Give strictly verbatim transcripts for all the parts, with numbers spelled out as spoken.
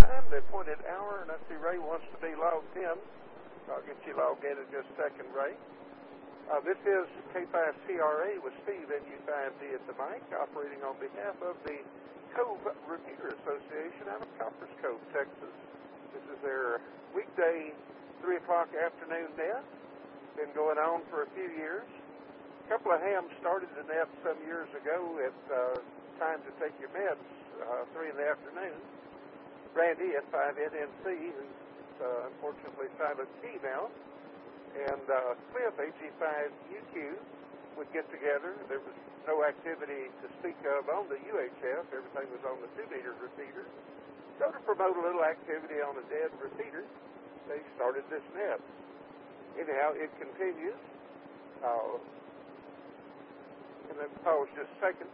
time, the appointed hour, and I see Ray wants to be logged in. I'll get you logged in in just a second, Ray. Uh, this is K five C R A with Steve, N U five D at the mic, operating on behalf of the Cove Repeater Association out of Coppers Cove, Texas. This is their weekday three o'clock afternoon net. Been going on for a few years. A couple of hams started the net some years ago at uh, time to take your meds, uh, three in the afternoon. Randy at five N N C, who's uh, unfortunately silent T now, and uh, Cliff, A G five U Q, would get together. There was no activity to speak of on the U H F. Everything was on the two-meter repeater. So to promote a little activity on a dead repeater, they started this net. Anyhow, it continues. Uh, and then pause just a second.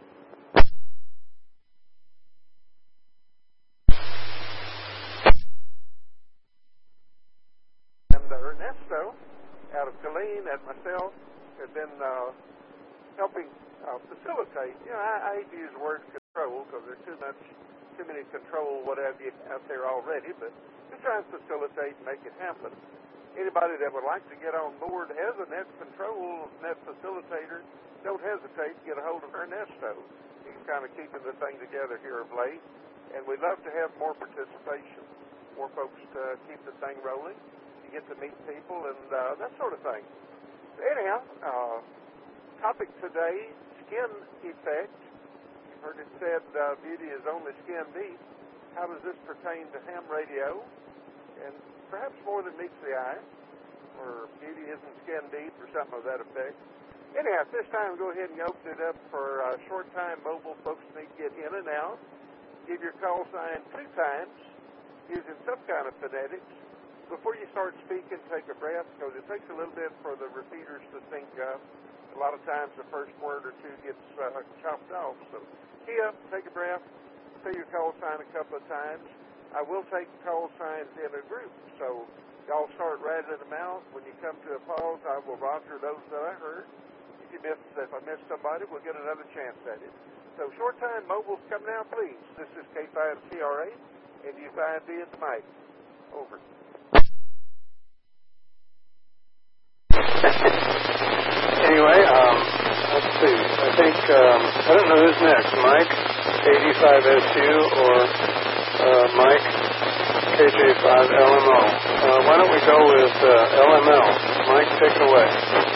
And uh, Ernesto, out of Killeen, and myself have been uh, helping uh, facilitate. You know, I, I hate to use the word control because there's too much, too many control, what have you, out there already, but just trying to facilitate and make it happen. Anybody that would like to get on board as a net control, net facilitator, don't hesitate to get a hold of Ernesto. He's kind of keeping the thing together here of late, and we'd love to have more participation, more folks to keep the thing rolling, to get to meet people, and uh, that sort of thing. Anyhow, uh, topic today, skin effect. You've heard it said, uh, beauty is only skin deep. How does this pertain to ham radio? And perhaps more than meets the eye, or beauty isn't skin deep, or something of that effect. Anyhow, at this time, go ahead and open it up for uh, short-time mobile folks need to get in and out. Give your call sign two times, using some kind of phonetics. Before you start speaking, take a breath, because it takes a little bit for the repeaters to sync up. A lot of times the first word or two gets uh, chopped off. So key up, take a breath, say your call sign a couple of times. I will take call signs in a group, so y'all start rattling them out. When you come to a pause, I will roger those that I heard. If you miss, if I miss somebody, we'll get another chance at it. So short time mobiles, come now, please. This is K five C R A, and N U five D at the mic. Over. Anyway, um, let's see. I think um, I don't know who's next. Mike, A D five S U, or Uh, Mike, K J five L M O. Uh, why don't we go with uh, L M L? Mike, take it away.